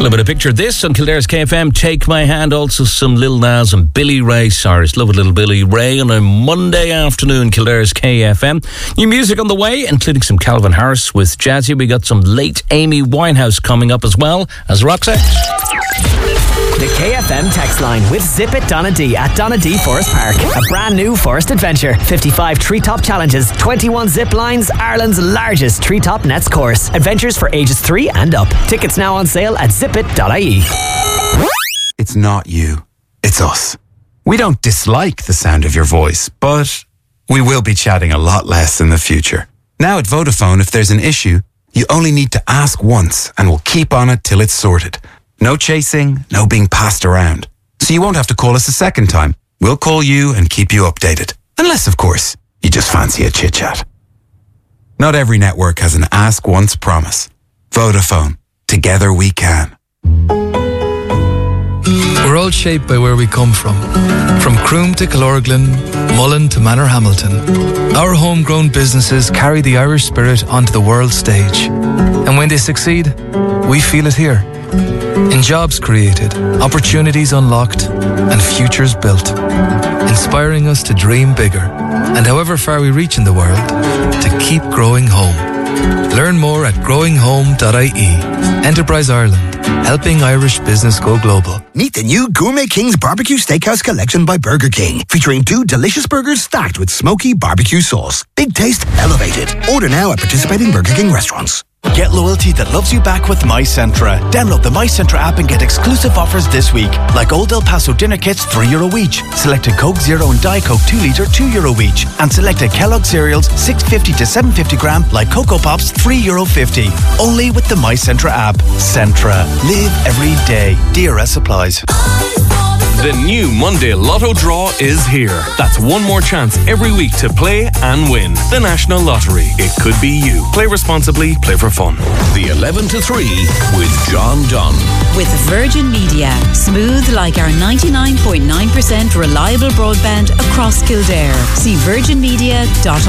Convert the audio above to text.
Well, a bit of picture this on Kildare's KFM. Take My Hand. Also some Lil Nas and Billy Ray Cyrus. Love it, little Billy Ray on a Monday afternoon. Kildare's KFM. New music on the way, including some Calvin Harris with Jazzy. We got some late Amy Winehouse coming up as well as Roxette. The KFM text line with Zip It Donna D at Donna D Forest Park. A brand new forest adventure. 55 treetop challenges, 21 zip lines, Ireland's largest treetop nets course. Adventures for ages 3 and up. Tickets now on sale at zipit.ie. It's not you, it's us. We don't dislike the sound of your voice, but we will be chatting a lot less in the future. Now at Vodafone, if there's an issue, you only need to ask once and we'll keep on it till it's sorted. No chasing, no being passed around. So you won't have to call us a second time. We'll call you and keep you updated. Unless, of course, you just fancy a chit-chat. Not every network has an ask once promise. Vodafone. Together we can. We're all shaped by where we come from. From Croom to Killorglin, Mullen to Manorhamilton. Our homegrown businesses carry the Irish spirit onto the world stage. And when they succeed, we feel it here. In jobs created, opportunities unlocked, and futures built. Inspiring us to dream bigger, and however far we reach in the world, to keep growing home. Learn more at growinghome.ie. Enterprise Ireland, helping Irish business go global. Meet the new Gourmet King's Barbecue Steakhouse Collection by Burger King, featuring 2 delicious burgers stacked with smoky barbecue sauce. Big taste, elevated. Order now at participating Burger King restaurants. Get loyalty that loves you back with MyCentra. Download the MyCentra app and get exclusive offers this week, like Old El Paso dinner kits €3 each, selected Coke Zero and Diet Coke 2 litre €2 each, and selected Kellogg cereals 650 to 750 gram like Cocoa Pops €3.50. Only with the MyCentra app. Centra. Live every day. DRS applies. The new Monday Lotto draw is here. That's one more chance every week to play and win. The National Lottery. It could be you. Play responsibly. Play for fun. The 11 to 3 with John Dunn. With Virgin Media. Smooth like our 99.9% reliable broadband across Kildare. See virginmedia.ie.